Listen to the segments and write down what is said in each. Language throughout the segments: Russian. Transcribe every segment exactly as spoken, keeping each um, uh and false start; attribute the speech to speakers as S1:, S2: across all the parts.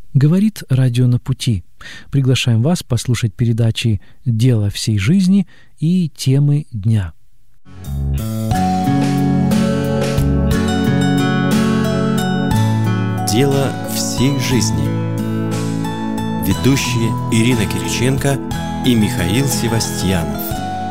S1: Говорит радио «На пути». Приглашаем вас послушать передачи «Дело всей жизни» и «Темы дня».
S2: «Дело всей жизни». Ведущие Ирина Кириченко и Михаил Севастьянов.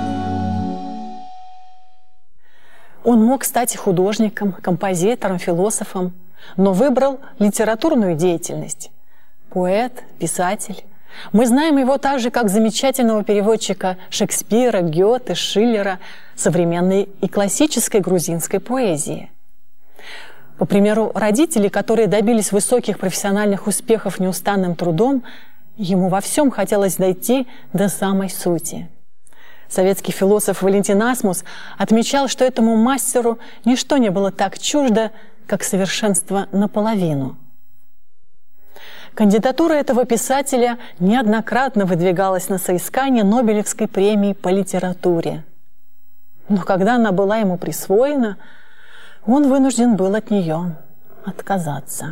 S3: Он мог стать художником, композитором, философом, но выбрал литературную деятельность. Поэт, писатель. Мы знаем его также как замечательного переводчика Шекспира, Гёте, Шиллера, современной и классической грузинской поэзии. По примеру родителей, которые добились высоких профессиональных успехов неустанным трудом, ему во всем хотелось дойти до самой сути. Советский философ Валентин Асмус отмечал, что этому мастеру ничто не было так чуждо, как совершенство наполовину. Кандидатура этого писателя неоднократно выдвигалась на соискание Нобелевской премии по литературе. Но когда она была ему присвоена, он вынужден был от нее отказаться.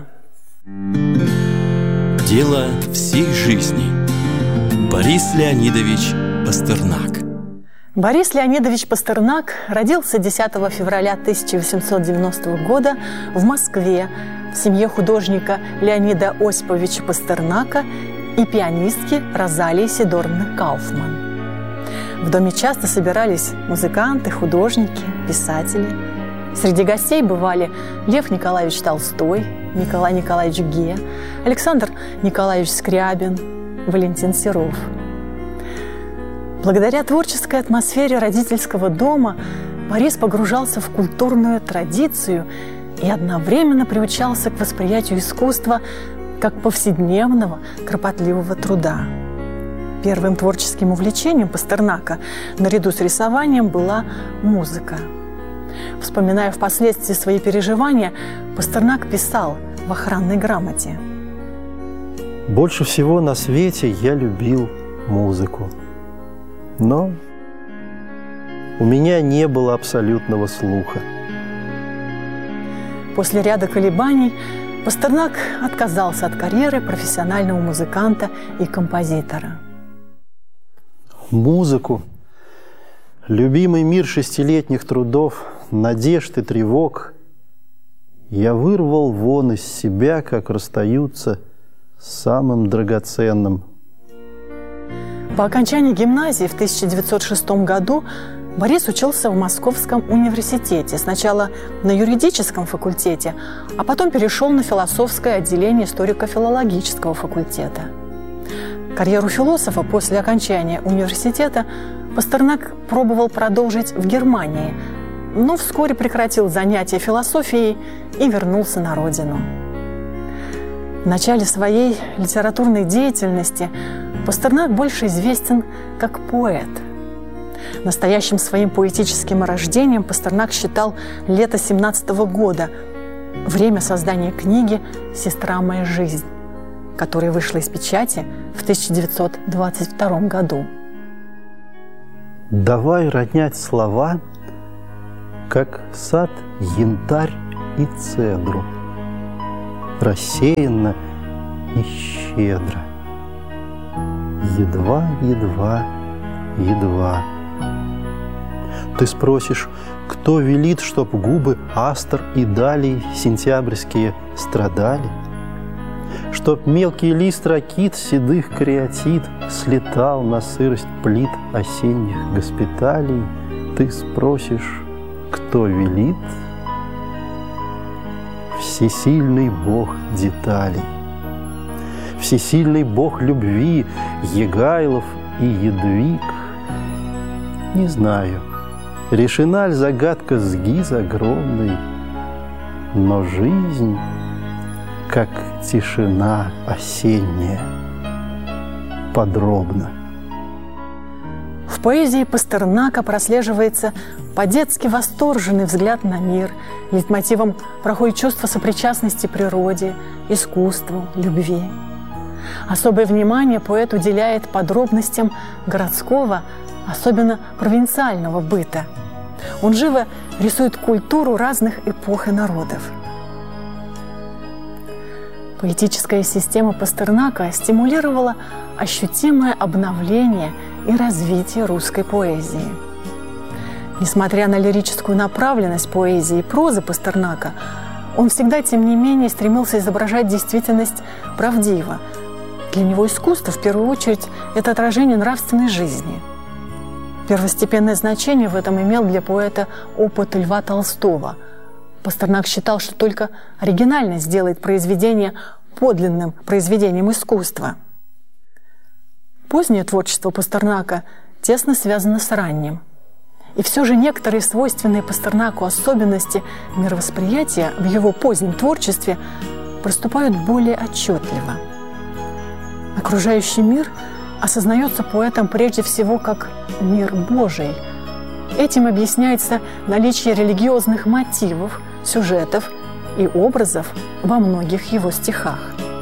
S2: Дело всей жизни. Борис Леонидович Пастернак.
S3: Борис Леонидович Пастернак родился десятого февраля тысяча восемьсот девяностого года в Москве в семье художника Леонида Осиповича Пастернака и пианистки Розалии Сидоровны Кауфман. В доме часто собирались музыканты, художники, писатели. Среди гостей бывали Лев Николаевич Толстой, Николай Николаевич Ге, Александр Николаевич Скрябин, Валентин Серов. Благодаря творческой атмосфере родительского дома Борис погружался в культурную традицию и одновременно приучался к восприятию искусства как повседневного, кропотливого труда. Первым творческим увлечением Пастернака, наряду с рисованием, была музыка. Вспоминая впоследствии свои переживания, Пастернак писал в охранной грамоте:
S4: «Больше всего на свете я любил музыку. Но у меня не было абсолютного слуха».
S3: После ряда колебаний Пастернак отказался от карьеры профессионального музыканта и композитора.
S4: Музыку, любимый мир шестилетних трудов, надежд и тревог, я вырвал вон из себя, как расстаются с самым драгоценным.
S3: По окончании гимназии в тысяча девятьсот шестом году Борис учился в Московском университете. Сначала на юридическом факультете, а потом перешел на философское отделение историко-филологического факультета. Карьеру философа после окончания университета Пастернак пробовал продолжить в Германии, но вскоре прекратил занятия философией и вернулся на родину. В начале своей литературной деятельности Пастернак больше известен как поэт. Настоящим своим поэтическим рождением Пастернак считал лето семнадцатого года, время создания книги «Сестра моя жизнь», которая вышла из печати в тысяча девятьсот двадцать втором году.
S4: Давай ронять слова, как сад янтарь и цедру, рассеянно и щедро, едва, едва, едва. Ты спросишь, кто велит, чтоб губы астр и далей сентябрьские страдали? Чтоб мелкий лист ракит седых кариатид слетал на сырость плит осенних госпиталей? Ты спросишь, кто велит? Всесильный Бог деталей, всесильный Бог любви, Егайлов и Едвиг. Не знаю, решена ли загадка сгиз огромный, но жизнь, как тишина осенняя, подробно.
S3: В поэзии Пастернака прослеживается по-детски восторженный взгляд на мир. Лейтмотивом проходит чувство сопричастности природе, искусству, любви. Особое внимание поэт уделяет подробностям городского, особенно провинциального быта. Он живо рисует культуру разных эпох и народов. Поэтическая система Пастернака стимулировала ощутимое обновление и развитие русской поэзии. Несмотря на лирическую направленность поэзии и прозы Пастернака, он всегда, тем не менее, стремился изображать действительность правдиво. Для него искусство, в первую очередь, это отражение нравственной жизни. Первостепенное значение в этом имел для поэта опыт Льва Толстого. Пастернак считал, что только оригинальность делает произведение подлинным произведением искусства. Позднее творчество Пастернака тесно связано с ранним. И все же некоторые свойственные Пастернаку особенности мировосприятия в его позднем творчестве проступают более отчетливо. Окружающий мир осознается поэтом прежде всего как мир Божий. Этим объясняется наличие религиозных мотивов, сюжетов и образов во многих его стихах.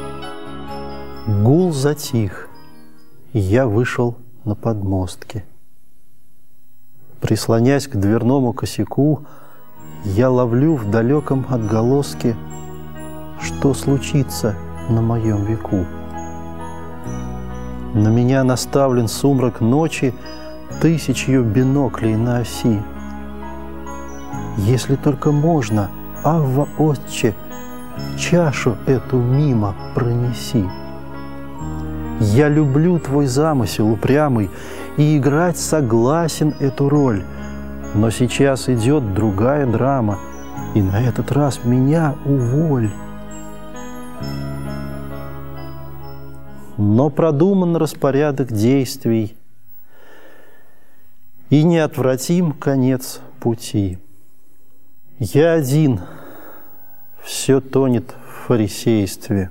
S4: Гул затих, и я вышел на подмостки. Прислонясь к дверному косяку, я ловлю в далеком отголоске, что случится на моем веку. На меня наставлен сумрак ночи тысячью биноклей на оси. Если только можно, Авва Отче, чашу эту мимо пронеси. Я люблю твой замысел упрямый и играть согласен эту роль, но сейчас идет другая драма, и на этот раз меня уволь. Но продуман распорядок действий, и неотвратим конец пути. Я один, все тонет в фарисействе.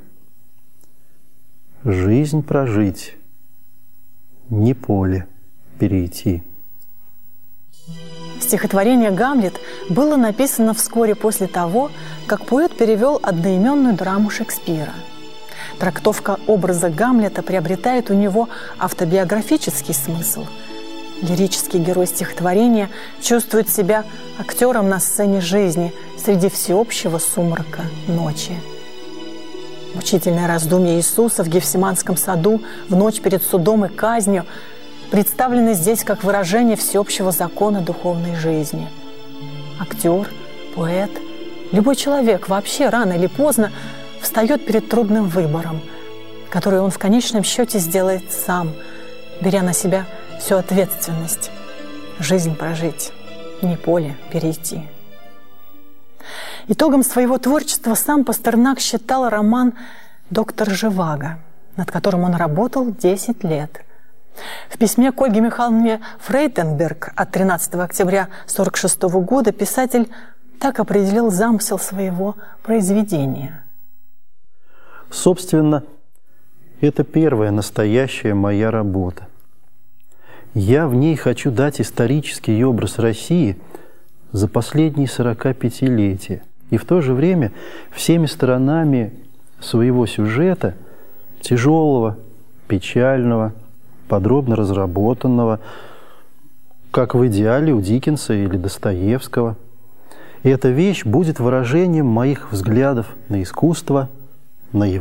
S4: Жизнь прожить, не поле перейти.
S3: Стихотворение «Гамлет» было написано вскоре после того, как поэт перевел одноименную драму Шекспира. Трактовка образа Гамлета приобретает у него автобиографический смысл. Лирический герой стихотворения чувствует себя актером на сцене жизни среди всеобщего сумрака ночи. Мучительное раздумье Иисуса в Гефсиманском саду в ночь перед судом и казнью представлены здесь как выражение всеобщего закона духовной жизни. Актер, поэт, любой человек вообще рано или поздно встает перед трудным выбором, который он в конечном счете сделает сам, беря на себя всю ответственность. Жизнь прожить, не поле перейти. Итогом своего творчества сам Пастернак считал роман «Доктор Живаго», над которым он работал десять лет. В письме к Ольге Михайловне Фрейтенберг от тринадцатого октября тысяча девятьсот сорок шестого года писатель так определил замысел своего произведения.
S4: Собственно, это первая настоящая моя работа. Я в ней хочу дать исторический образ России за последние сорокапятилетия и в то же время всеми сторонами своего сюжета, тяжелого, печального, подробно разработанного, как в идеале у Диккенса или Достоевского. И эта вещь будет выражением моих взглядов на искусство, на